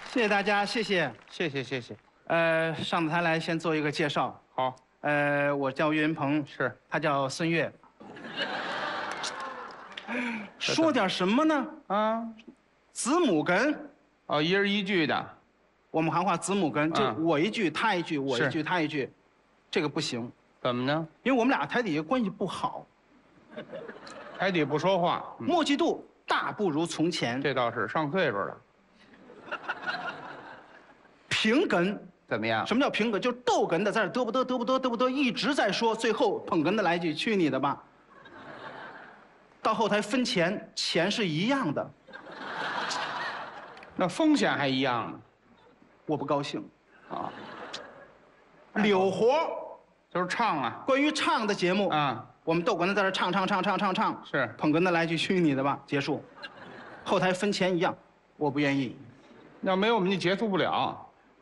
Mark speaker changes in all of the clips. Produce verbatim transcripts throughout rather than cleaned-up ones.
Speaker 1: 谢谢大家，谢谢。
Speaker 2: 谢谢谢谢。
Speaker 1: 呃，上台来先做一个介绍。
Speaker 2: 好，
Speaker 1: 呃，我叫岳云鹏，
Speaker 2: 是
Speaker 1: 他叫孙越。说点什么呢？
Speaker 2: 啊，
Speaker 1: 子母哏，
Speaker 2: 哦，一人一句的，
Speaker 1: 我们行话子母哏，就
Speaker 2: 啊
Speaker 1: 我一句他一句，我一
Speaker 2: 是
Speaker 1: 句他一句，这个不行，
Speaker 2: 怎么呢？
Speaker 1: 因为我们俩台底下关系不好，
Speaker 2: 台底不说话，嗯
Speaker 1: 默契度大不如从前。
Speaker 2: 这倒是上岁数了。
Speaker 1: 平哏，
Speaker 2: 怎么样？
Speaker 1: 什么叫平哏？就是逗哏的在这嘚不嘚嘚不嘚嘚不嘚，一直在说，最后捧哏的来一句去你的吧。到后台分钱，钱是一样的，
Speaker 2: 那风险还一样呢。
Speaker 1: 我不高兴。
Speaker 2: 啊，
Speaker 1: 柳活，
Speaker 2: 就是唱啊
Speaker 1: 关于唱的节目，
Speaker 2: 啊，
Speaker 1: 我们逗哏的在这唱唱唱唱唱唱，
Speaker 2: 是
Speaker 1: 捧哏的来句去你的吧，结束。后台分钱一样，我不愿意。
Speaker 2: 要没有我们就结束不了。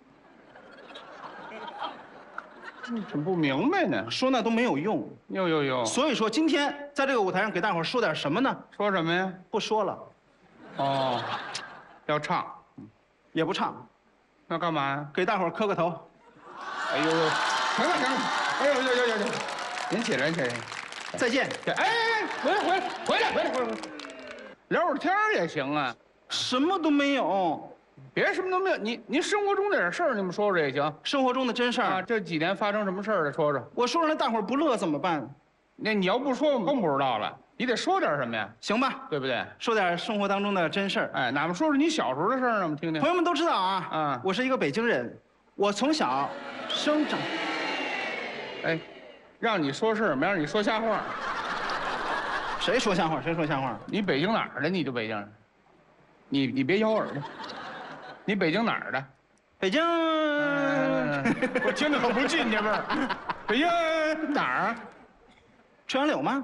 Speaker 2: 你怎么不明白呢？
Speaker 1: 说那都没有用。
Speaker 2: 呦呦呦，
Speaker 1: 所以说今天在这个舞台上给大伙儿说点什么呢？
Speaker 2: 说什么呀？
Speaker 1: 不说了，
Speaker 2: 哦，要唱，
Speaker 1: 也不唱，
Speaker 2: 那干嘛呀？
Speaker 1: 给大伙儿磕个头。
Speaker 2: 哎呦呦，行了行了，哎呦呦呦呦呦，您起来您起来。
Speaker 1: 再见。
Speaker 2: 哎哎哎，回来回来回来回来回来，聊会儿天儿也行啊，
Speaker 1: 什么都没有，
Speaker 2: 别什么都没有。你您生活中那点事儿，你们说说也行
Speaker 1: 生活中的真事儿。
Speaker 2: 啊。这几年发生什么事儿了？说说。
Speaker 1: 我说出来大伙儿不乐怎么办？
Speaker 2: 那你要不说，我们更不知道了。你得说点什么呀？
Speaker 1: 行吧，
Speaker 2: 对不对？
Speaker 1: 说点生活当中的真事儿。
Speaker 2: 哎，哪怕说说你小时候的事儿呢？我们听听
Speaker 1: 朋。友们都知道啊，
Speaker 2: 嗯
Speaker 1: 我是一个北京人，我从小生长。
Speaker 2: 哎，让你说事儿，没让你说瞎话。
Speaker 1: 谁说瞎话？谁说瞎话？
Speaker 2: 你北京哪儿的？你就北京人。你你别咬耳朵。你北京哪儿的？
Speaker 1: 北京，
Speaker 2: 嗯，我听着可不近这味儿。北京哪儿啊？
Speaker 1: 垂杨柳吗？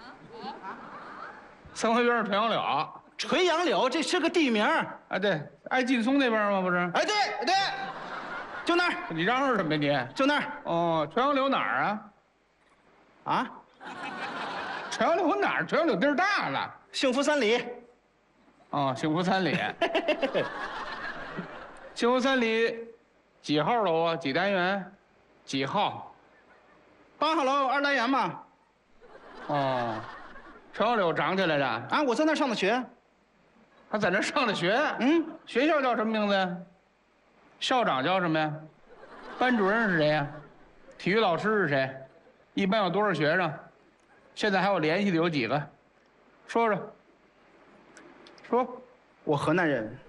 Speaker 2: 三合院垂杨柳。
Speaker 1: 垂杨柳，这是个地名儿。
Speaker 2: 啊，对，挨劲松那边吗？不是？
Speaker 1: 哎，对对，就那儿，
Speaker 2: 你嚷嚷什么呀你？
Speaker 1: 就那儿
Speaker 2: 哦，垂杨柳哪儿啊？
Speaker 1: 啊，
Speaker 2: 垂杨柳哪儿？垂杨柳地儿大了。
Speaker 1: 幸福三里。
Speaker 2: 哦，幸福三里。幸福三里几号楼啊？几单元？几号？
Speaker 1: 八号楼二单元嘛。
Speaker 2: 哦，垂杨柳长起来的，
Speaker 1: 啊，我在那儿上的学。
Speaker 2: 他在那上的学。
Speaker 1: 嗯，
Speaker 2: 学校叫什么名字呀？校长叫什么呀？班主任是谁呀？体育老师是谁？一般有多少学生？现在还有联系的有几个？说说。说。
Speaker 1: 我河南人。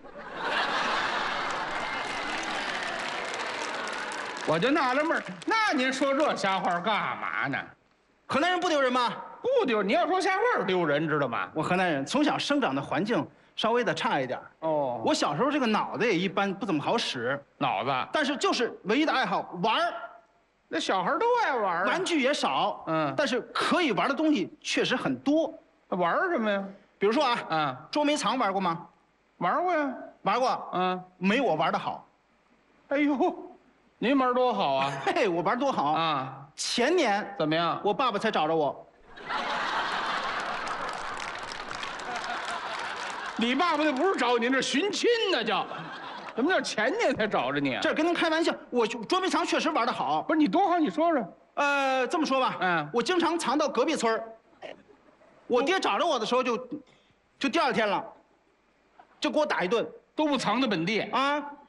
Speaker 2: 我就纳了闷儿，那您说这瞎话干嘛呢？
Speaker 1: 河南人不丢人吗？
Speaker 2: 不丢，你要说瞎话丢人，知道吗？
Speaker 1: 我河南人，从小生长的环境稍微的差一点。
Speaker 2: 哦，
Speaker 1: 我小时候这个脑子也一般，不怎么好使，
Speaker 2: 脑子，
Speaker 1: 但是就是唯一的爱好玩儿，
Speaker 2: 那小孩都爱玩儿啊
Speaker 1: 玩具也少，
Speaker 2: 嗯
Speaker 1: 但是可以玩的东西确实很多。
Speaker 2: 玩儿什么呀？
Speaker 1: 比如说啊，
Speaker 2: 啊，
Speaker 1: 捉迷藏玩过吗？
Speaker 2: 玩过呀。
Speaker 1: 玩过，
Speaker 2: 嗯，
Speaker 1: 没我玩的好。
Speaker 2: 哎呦，您玩多好啊！
Speaker 1: 嘿嘿，我玩多好！
Speaker 2: 啊，
Speaker 1: 前年
Speaker 2: 怎么样？
Speaker 1: 我爸爸才找着我。
Speaker 2: 你爸爸那不是找您，这寻亲呢叫。什么叫前年才找着你啊？
Speaker 1: 这跟您开玩笑，我捉迷藏确实玩的好。
Speaker 2: 不是你多好，你说说。
Speaker 1: 呃，这么说吧，
Speaker 2: 嗯
Speaker 1: 我经常藏到隔壁村儿我爹找着我的时候就，就第二天了，就给我打一顿
Speaker 2: 都不藏在本地。
Speaker 1: 啊。